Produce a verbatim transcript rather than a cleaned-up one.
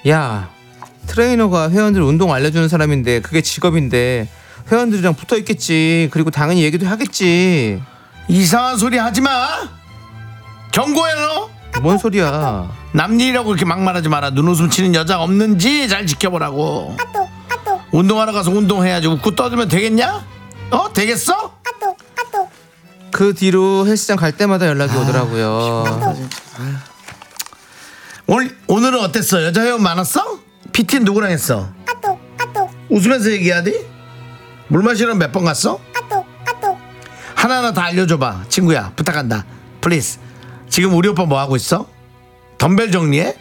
야, 트레이너가 회원들 운동 알려주는 사람인데 그게 직업인데 회원들이랑 붙어 있겠지. 그리고 당연히 얘기도 하겠지. 이상한 소리 하지 마. 경고해 너. 뭔 소리야? 남일이라고 그렇게 막말하지 마라. 눈웃음 치는 여자 없는지 잘 지켜보라고. 운동하러 가서 운동해야지. 웃고 떠들면 되겠냐? 어? 되겠어? 그 뒤로 헬스장 갈 때마다 연락이 오더라고요. 오늘, 오늘은 어땠어? 여자 회원 많았어? 피티는 누구랑 했어? 웃으면서 얘기해야 돼? 물 마시러 몇 번 갔어? 하나하나 다 알려줘봐. 친구야 부탁한다. 플리즈. 지금 우리 오빠 뭐 하고 있어? 덤벨 정리해?